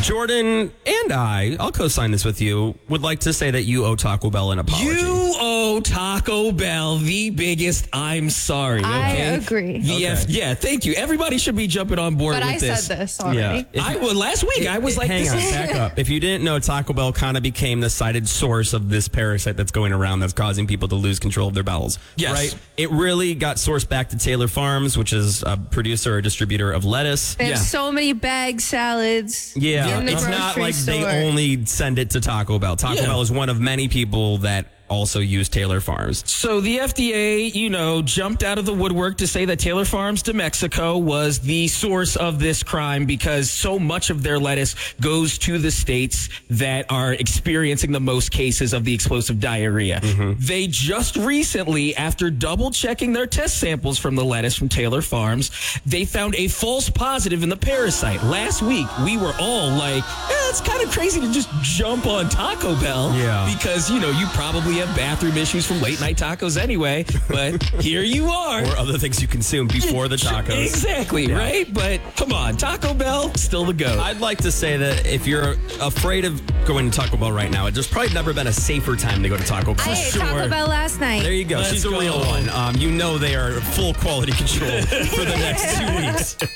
Jordan and I'll co-sign this with you, would like to say that you owe Taco Bell an apology. You owe Taco Bell the biggest I'm sorry, okay? I agree. Yeah, thank you. Everybody should be jumping on board But with I this. said this already. Yeah. Last week, I was like, hang this on, is... back up. If you didn't know, Taco Bell kind of became the cited source of this parasite that's going around that's causing people to lose control of their bowels. Yes. Right? It really got sourced back to Taylor Farms, which is a producer or distributor of lettuce. There's so many bag salads. Yeah, in the it's not grocery like store. they only send it to Taco Bell. Taco Bell is one of many people that also use Taylor Farms. So the FDA, jumped out of the woodwork to say that Taylor Farms de Mexico was the source of this crime because so much of their lettuce goes to the states that are experiencing the most cases of the explosive diarrhea. They just recently, after double checking their test samples from the lettuce from Taylor Farms, they found a false positive in the parasite. Last week, we were all like, it's kind of crazy to just jump on Taco Bell because, you probably have bathroom issues from late night tacos anyway, but here you are. Or other things you consume before the tacos. Exactly, right? But come on, Taco Bell, still the GOAT. I'd like to say that if you're afraid of going to Taco Bell right now, there's probably never been a safer time to go to Taco Bell. I ate Taco Bell last night. There you go. Let's She's a go. real one. They are full quality control for the next 2 weeks.